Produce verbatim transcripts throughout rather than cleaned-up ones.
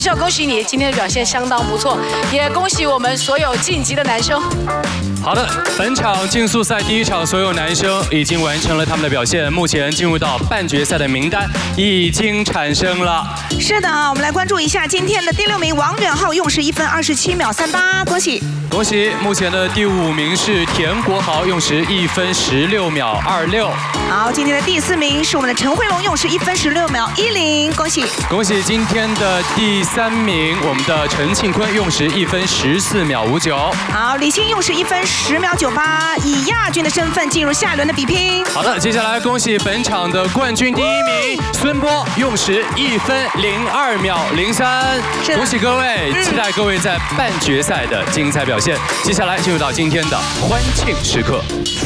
要恭喜你，今天的表现相当不错，也恭喜我们所有晋级的男生。 好的，本场竞速赛第一场，所有男生已经完成了他们的表现，目前进入到半决赛的名单已经产生了。 是的，我们来关注一下今天的第六名王远浩，用时一分二十七秒三八，恭喜！ 恭喜！目前的第五名是田国豪，用时一分十六秒二六。 好，今天的第四名是我们的陈慧龙，用时一分十六秒一零，恭喜！ 恭喜今天的第三名，我们的陈庆坤，用时一分十四秒五九。 好，李欣用时一分十秒九八，以亚军的身份进入下一轮的比拼。 好的，接下来恭喜本场的冠军第一名孙波，用时一分零二秒零三。恭喜各位，期待各位在半决赛的精彩表现。接下来进入到今天的欢庆时刻。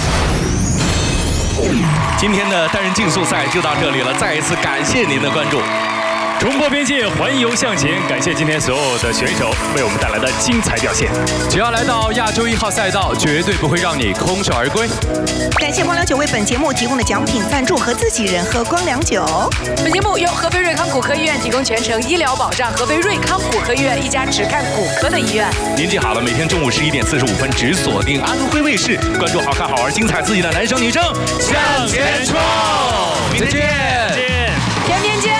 今天的单人竞速赛就到这里了，再一次感谢您的关注。 冲破边界，环游向前！感谢今天所有的选手为我们带来的精彩表现。 只要来到亚洲一号赛道，绝对不会让你空手而归。 感谢光良酒为本节目提供的奖品赞助和自己人喝光良酒。 本节目由合肥瑞康骨科医院提供全程医疗保障，合肥瑞康骨科医院一家只看骨科的医院。 您记好了，每天中午十一点四十五分只锁定安徽卫视，关注好看好玩精彩刺激的男生女生向前冲！明天见， 天天见。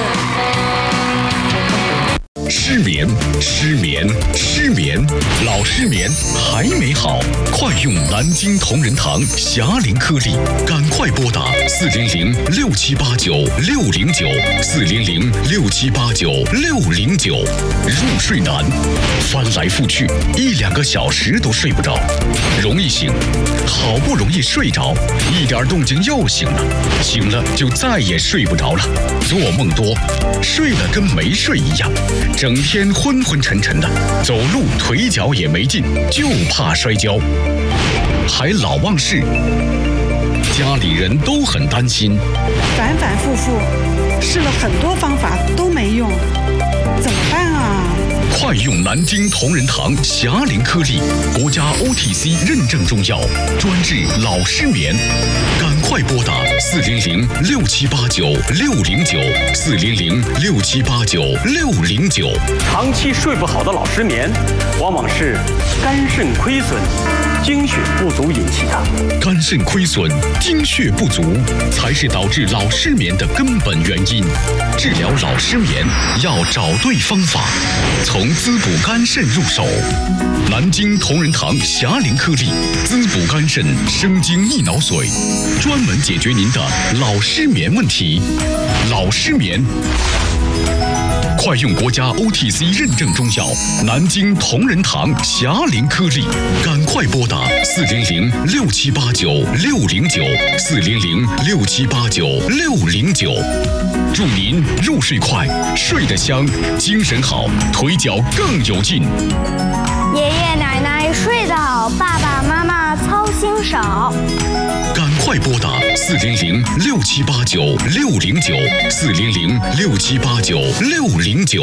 失眠，失眠，失眠，老失眠还没好，快用南京同仁堂霞龄颗粒，赶快拨打四零零六七八九六零九四零零六七八九六零九。入睡难，翻来覆去一两个小时都睡不着，容易醒，好不容易睡着，一点动静又醒了，醒了就再也睡不着了，做梦多，睡了跟没睡一样。整天昏昏沉沉的，走路腿脚也没劲，就怕摔跤，还老忘事，家里人都很担心， 反反复复试了很多方法都没用，怎么办啊？ 快用南京同仁堂霞龄颗粒，国家 O T C 认证中药，专治老失眠。赶快拨打四零零六七八九六零九四零零六七八九六零九。 长期睡不好的老失眠，往往是肝肾亏损、精血不足引起的。 肝肾亏损、精血不足才是导致老失眠的根本原因。治疗老失眠要找对方法，从滋补肝肾入手。南京同仁堂霞龄颗粒，滋补肝肾，生津益脑髓，专门解决您的老失眠问题。老失眠，快用国家 O T C 认证中药南京同仁堂霞龄颗粒，赶快拨打四零零六七八九六零九四零零六七八九六零九。祝您入睡快，睡得香，精神好，腿脚更有劲。 爷爷奶奶睡得好，爸爸妈妈操心少。 赶快拨打四零零六七八九六零九四零零六七八九六零九。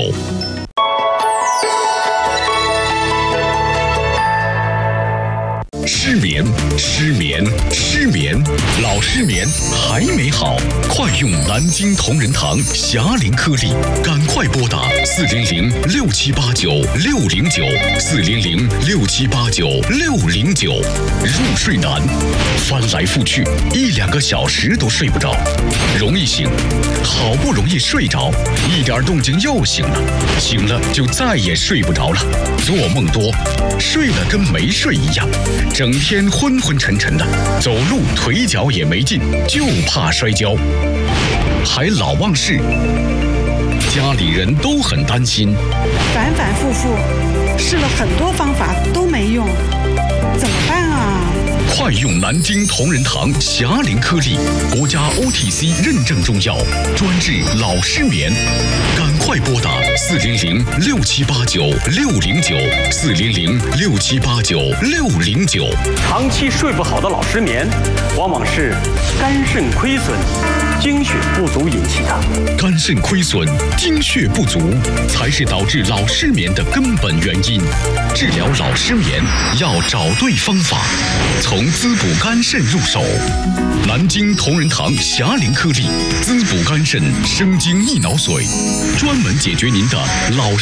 失眠，失眠，失眠，老失眠还没好，快用南京同仁堂霞龄颗粒，赶快拨打四零零六七八九六零九四零零六七八九六零九。入睡难，翻来覆去一两个小时都睡不着，容易醒，好不容易睡着，一点动静又醒了，醒了就再也睡不着了，做梦多，睡了跟没睡一样，整天昏昏沉沉的，走路腿脚也没劲，就怕摔跤，还老忘事，家里人都很担心， 反反复复试了很多方法都没用，怎么办啊？ 快用南京同仁堂霞龄颗粒，国家 O T C 认证中药，专治老失眠。赶快拨打四零零六七八九六零九四零零六七八九六零九。 长期睡不好的老失眠，往往是肝肾亏损、精血不足引起的。 肝肾亏损、精血不足才是导致老失眠的根本原因。治疗老失眠要找对方法，从滋补肝肾入手。南京同仁堂霞龄颗粒，滋补肝肾，生津益脑髓，专门解决您的老